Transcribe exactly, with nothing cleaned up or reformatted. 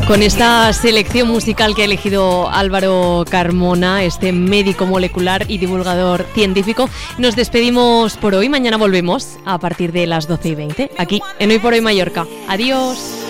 Con esta selección musical que ha elegido Álvaro Carmona, este médico molecular y divulgador científico, nos despedimos por hoy. Mañana volvemos a partir de las doce y veinte, aquí en Hoy por Hoy Mallorca. Adiós.